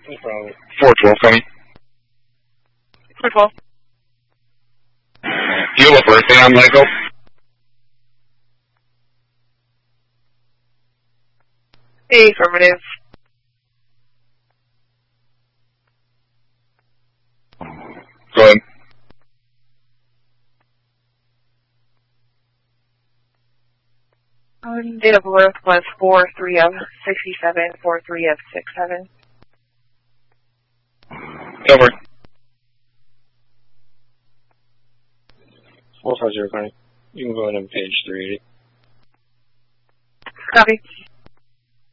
No problem. 412 coming. 412. Do you have a birthday on Michael? Affirmative. Go ahead. Date of birth was 4/3 of 67, 4/3 of 67. Over. 450 coming. You can go ahead and page 380. Copy.